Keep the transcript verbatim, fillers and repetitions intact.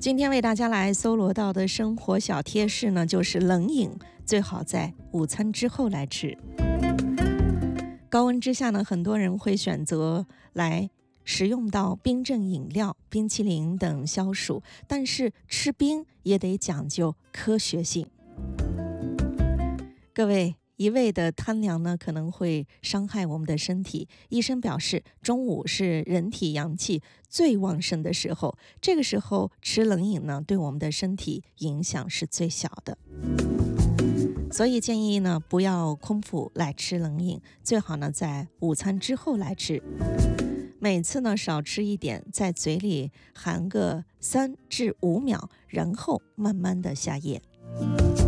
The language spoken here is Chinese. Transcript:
今天为大家来搜罗到的生活小贴士呢，就是冷饮最好在午餐之后来吃。高温之下呢，很多人会选择来食用到冰镇饮料、冰淇淋等消暑，但是吃冰也得讲究科学性。各位，一味的贪凉呢，可能会伤害我们的身体。医生表示，中午是人体阳气最旺盛的时候，这个时候吃冷饮呢，对我们的身体影响是最小的。所以建议呢，不要空腹来吃冷饮，最好呢在午餐之后来吃。每次呢少吃一点，在嘴里含个三至五秒，然后慢慢的下咽。